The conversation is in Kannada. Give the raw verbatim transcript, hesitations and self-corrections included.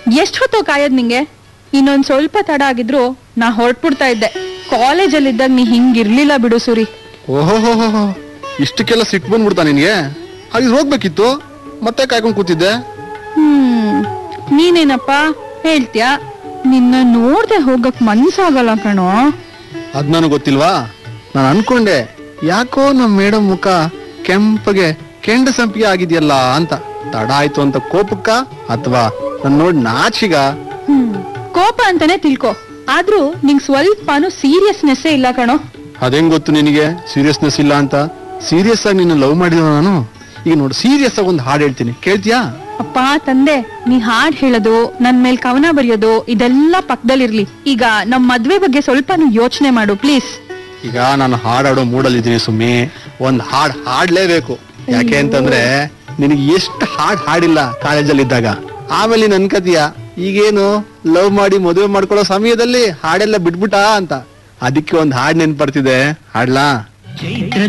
ಎಷ್ಟ್ ಹೊತ್ತು ಕಾಯದ್ ನಿಂಗೆ? ಇನ್ನೊಂದ್ ಸ್ವಲ್ಪ ತಡ ಆಗಿದ್ರು ನಾ ಹೊರಟ್ಬಿಡ್ತಾ ಇದ್ದೆ. ಕಾಲೇಜಲ್ಲಿದ್ದಾಗ ನೀ ಹಿಂಗಿರ್ಲಿಲ್ಲ ಬಿಡು ಸೂರಿ. ಓಹೋ, ಇಷ್ಟಕ್ಕೆಲ್ಲ ಸಿಟ್ಟು ಬಂದ್ಬಿಡ್ತಾ ನಿನ್ಗೆ? ಹಾಗೆ ಹೋಗ್ಬೇಕಿತ್ತು, ಮತ್ತೆ ಕಾಯ್ಕೊಂಡ್ ಕೂತಿದ್ದೆ. ಹ್ಮ್ ನೀನೇನಪ್ಪ ಹೇಳ್ತ್ಯಾ? ನಿನ್ನ ನೋಡ್ದೆ ಹೋಗಕ್ ಮನ್ಸಾಗಲ್ಲ ಕಣೋ. ಅದ್ ನನಗ್ ಗೊತ್ತಿಲ್ವಾ? ನಾನು ಅನ್ಕೊಂಡೆ ಯಾಕೋ ನಮ್ ಮೇಡಮ್ ಮುಖ ಕೆಂಪಗೆ ಕೆಂಡ ಸಂಪಿಗೆ ಆಗಿದ್ಯಲ್ಲ ಅಂತ. ತಡ ಆಯ್ತು ಅಂತ ಕೋಪಕ್ಕ ಅಥವಾ ನನ್ ನೋಡ್ ನಾಚಿಗ? ಹ್ಮ್ ಕೋಪ ಅಂತಾನೆ ತಿಳ್ಕೊ, ಆದ್ರೂ ನಿಂಗ್ ಸ್ವಲ್ಪನೂ ಸೀರಿಯಸ್ನೆಸ್ ಇಲ್ಲ ಕಣೋ. ಅದೇಂಗ್ ಗೊತ್ತು ನಿನಗೆ ಸೀರಿಯಸ್ನೆಸ್ ಇಲ್ಲ ಅಂತ? ಸೀರಿಯಸ್ ಆಗಿ ನಿನ್ನ ಲವ್ ಮಾಡಿದ ನಾನು. ಈಗ ನೋಡು, ಸೀರಿಯಸ್ ಆಗಿ ಒಂದು ಹಾಡು ಹೇಳ್ತೀನಿ, ಕೇಳ್ತೀಯಾ? ಅಪ್ಪ ತಂದೆ, ನೀ ಹಾಡ್ ಹೇಳೋದು, ನನ್ ಮೇಲ್ ಕವನ ಬರೆಯೋದು ಇದೆಲ್ಲ ಪಕ್ಕದಲ್ಲಿರ್ಲಿ. ಈಗ ನಮ್ ಮದ್ವೆ ಬಗ್ಗೆ ಸ್ವಲ್ಪನೂ ಯೋಚನೆ ಮಾಡು ಪ್ಲೀಸ್. ಈಗ ನಾನು ಹಾಡಾಡೋ ಮೂಡಲ್ಲಿದ್ದೀನಿ ಸುಮ್ಮಿ. ಒಂದ್ ಹಾಡ್ ಹಾಡ್ಲೇಬೇಕು. ಯಾಕೆ ಅಂತಂದ್ರೆ ನಿನಗೆ ಎಷ್ಟು ಹಾಡ್ ಹಾಡಿಲ್ಲ ಕಾಲೇಜಲ್ಲಿ ಇದ್ದಾಗ. ಆಮೇಲೆ ನೀನ್ ಅನ್ಕತೀಯ ಈಗೇನು ಲವ್ ಮಾಡಿ ಮದುವೆ ಮಾಡ್ಕೊಳ್ಳೋ ಸಮಯದಲ್ಲಿ ಹಾಡೆಲ್ಲ ಬಿಟ್ಬಿಟ್ಟ ಅಂತ. ಅದಕ್ಕೆ ಒಂದ್ ಹಾಡ್ ನೆನ್ಪರ್ತಿದೆ, ಹಾಡ್ಲಾ?